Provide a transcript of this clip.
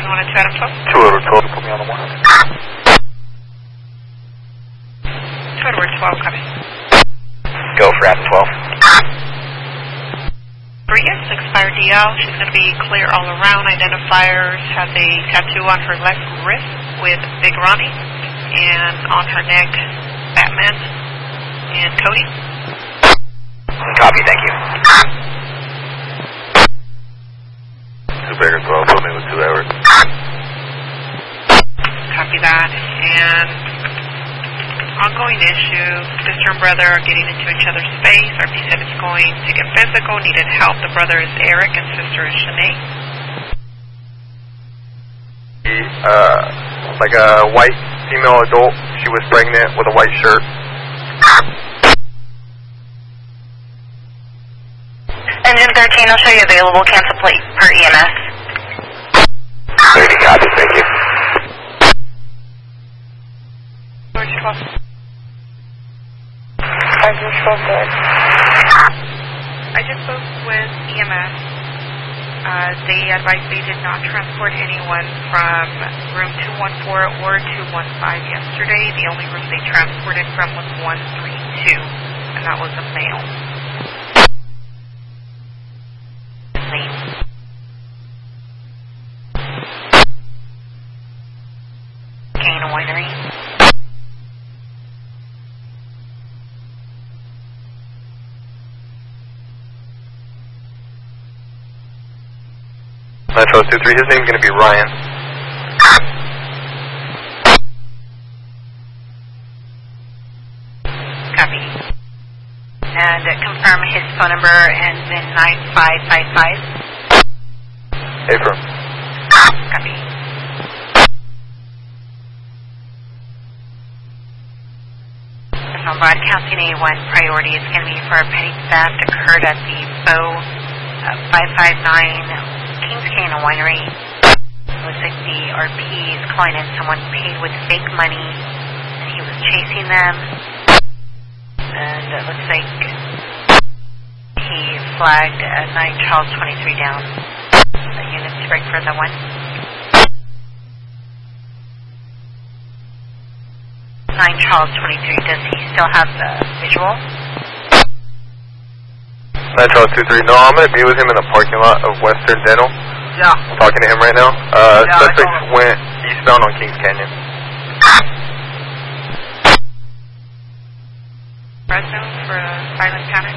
1 to 2 Adam 12. 2 over 12, put me on the 1. 2 over 12, copy. Go for Adam 12. Bria, 6 fire DL. She's going to be clear all around. Identifiers has a tattoo on her left wrist with Big Ronnie, and on her neck, Batman and Cody. Copy, thank you. 2 Baker 12, put me with 2 hours. Copy that. And ongoing issue, sister and brother are getting into each other's space. RP said it's going to get physical, needed help. The brother is Eric and sister is Shanae. Like a white female adult, she was pregnant with a white shirt. Engine 13, I'll show you available, cancel plate per EMS. 30, copy, thank you. George 12. Engine 12, good. I just spoke with EMS. They advised they did not transport anyone from room 214 or 215 yesterday. The only room they transported from was 132, and that was a male. Gain Winery. Metro 23, his name's going to be Ryan. Copy. And confirm his phone number ends in 9555. April. Copy. On broadcasting A1 priority is going to be for a petty theft occurred at the Bow 559 Kings Canyon Winery. It looks like the RP is calling in someone paid with fake money, and he was chasing them. And it looks like he flagged 9 Charles 23 down. The units break for the 1. 9 Charles 23, does he still have the visual? Metro 23, no, I'm going to be with him in the parking lot of Western Dental. Yeah. I'm talking to him right now. Suspect went eastbound on Kings Canyon. Red zone for a silent panic.